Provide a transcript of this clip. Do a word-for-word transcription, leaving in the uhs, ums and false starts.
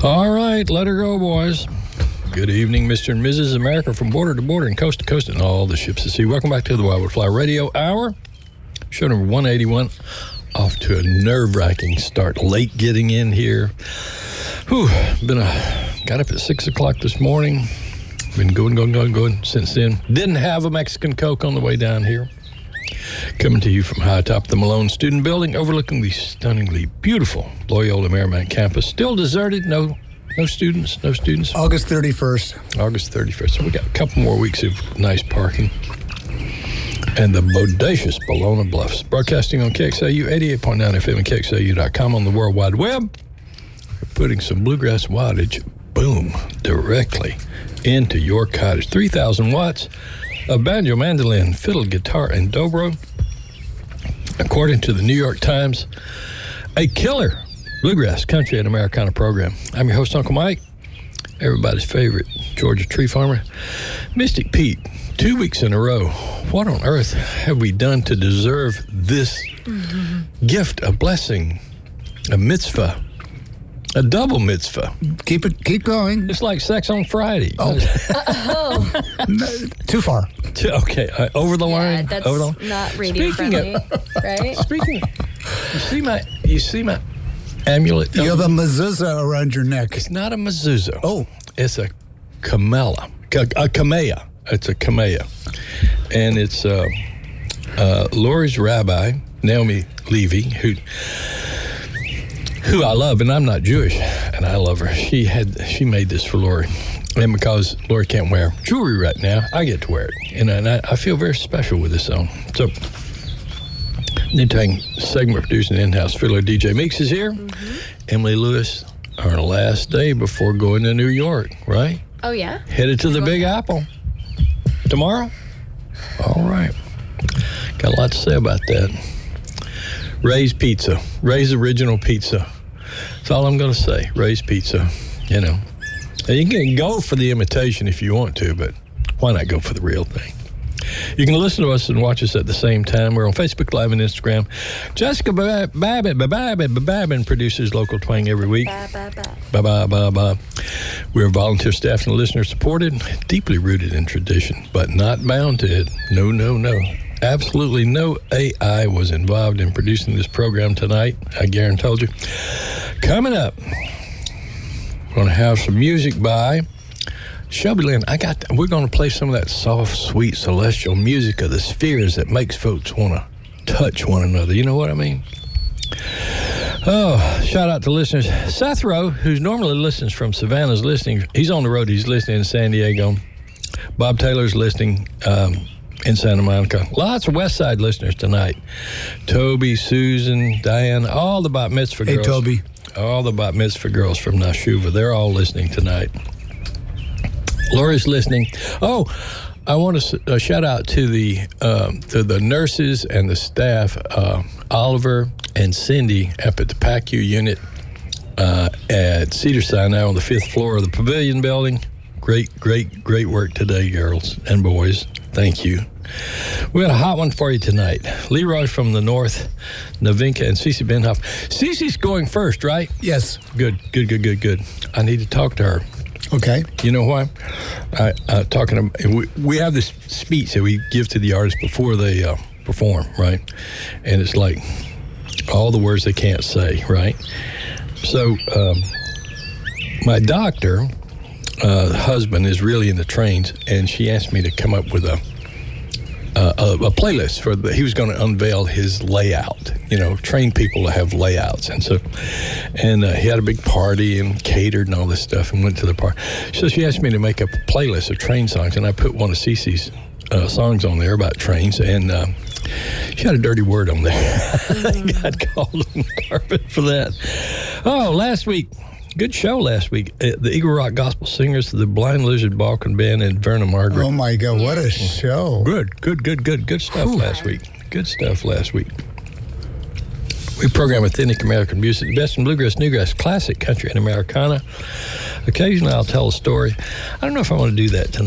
All right, let her go, boys. Good evening, Mister and Missus America, from border to border and coast to coast and all the ships at sea. Welcome back to the Wildwood Fly Radio Hour. Show number one eighty-one. Off to a nerve-wracking start. Late getting in here. Whew, been a, got up at six o'clock this morning. Been going, going, going, going since then. Didn't have a Mexican Coke on the way down here. Coming to you from high atop the Malone Student Building, overlooking the stunningly beautiful Loyola Marymount campus. Still deserted, no no students, no students. August thirty-first. August thirty-first. So we got a couple more weeks of nice parking. And the bodacious Bologna Bluffs. Broadcasting on K X L U eighty-eight point nine F M and K X L U dot com on the World Wide Web. We're putting some bluegrass wattage, boom, directly into your cottage. three thousand watts of banjo, mandolin, fiddle, guitar, and dobro. According to the New York Times, a killer bluegrass, country, and Americana program. I'm your host, Uncle Mike, everybody's favorite Georgia tree farmer. Mystic Pete, two weeks in a row. What on earth have we done to deserve this mm-hmm. gift, a blessing, a mitzvah, a double mitzvah? Keep it, keep going. It's like sex on Friday. Oh, oh. No, too far. Too, okay, uh, over the yeah, line. That's over the line. not radio Speaking friendly, of, right? Speaking, you see my, you see my amulet. You have a mezuzah around your neck. It's not a mezuzah. Oh, it's a kamela, a kamea. It's a kamea, and it's uh, uh, Lori's rabbi, Naomi Levy, who who I love, and I'm not Jewish, and I love her. She had she made this for Lori, and because Lori can't wear jewelry right now, I get to wear it, and, and I, I feel very special with this on. So, Nintang segment producer and in-house fiddler D J Meeks is here. Mm-hmm. Emily Lewis, our last day before going to New York, right? Oh yeah. Headed to the Big Apple. Tomorrow? All right. Got a lot to say about that. Ray's Pizza. Ray's Original Pizza. That's all I'm going to say. Ray's Pizza. You know. And you can go for the imitation if you want to, but why not go for the real thing? You can listen to us and watch us at the same time. We're on Facebook Live and Instagram. Jessica Babbitt, Babbitt, Babbitt produces Local Twang every week. Ba-ba-ba-ba. We're volunteer staff and listener supported, deeply rooted in tradition, but not bound to it. No, no, no. Absolutely no A I was involved in producing this program tonight. I guarantee you. Coming up, we're going to have some music by Shelby Lynn. I got. We're going to play some of that soft, sweet, celestial music of the spheres that makes folks want to touch one another. You know what I mean? Oh, shout out to listeners. Seth Rowe, who normally listens from Savannah, is listening. He's on the road. He's listening in San Diego. Bob Taylor's listening um, in Santa Monica. Lots of West Side listeners tonight. Toby, Susan, Diane, all the bat mitzvah girls. Hey, Toby. All the bat mitzvah girls from Nashuva. They're all listening tonight. Lori's listening. Oh, I want to uh, shout out to the um, to the nurses and the staff, uh, Oliver and Cindy up at the P A C U unit uh, at Cedar Sinai on the fifth floor of the Pavilion building. Great, great, great work today, girls and boys. Thank you. We got a hot one for you tonight. Leroy from the north, Navinka and Cece Benhoff. Cece's going first, right? Yes. Good, good, good, good, good. I need to talk to her. Okay. You know why? I, uh, talking about, we, we have this speech that we give to the artists before they uh, perform, right? And it's like all the words they can't say, right? So um, my doctor, uh, husband, is really into trains, and she asked me to come up with a Uh, a, a playlist for the, he was going to unveil his layout, you know, train people to have layouts. And so, and uh, he had a big party and catered and all this stuff and went to the party. So she asked me to make up a playlist of train songs, and I put one of Cece's uh, songs on there about trains, and uh, she had a dirty word on there. Mm. I got called on the carpet for that. Oh, last week. Good show last week. Uh, the Eagle Rock Gospel Singers, the Blind Lizard Balkan Band, and Verna Margaret. Oh, my God. What a show. Good, good, good, good. Good stuff Whew. last week. Good stuff last week. We program authentic American music, the best in bluegrass, newgrass, classic country, and Americana. Occasionally, I'll tell a story. I don't know if I want to do that tonight.